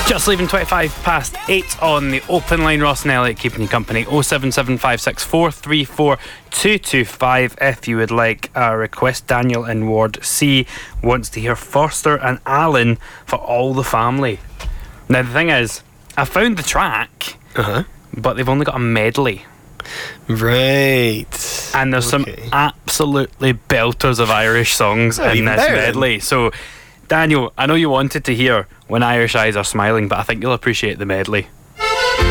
Just leaving 25 past 8 on the open line. Ross and Elliot keeping you company. 07756434225 if you would like a request. Daniel in Ward C wants to hear Forster and Allen for All the Family. Now the thing is, I found the track, but they've only got a medley. Right. And there's some absolutely belters of Irish songs in this medley. So Daniel, I know you wanted to hear When Irish Eyes Are Smiling, but I think you'll appreciate the medley.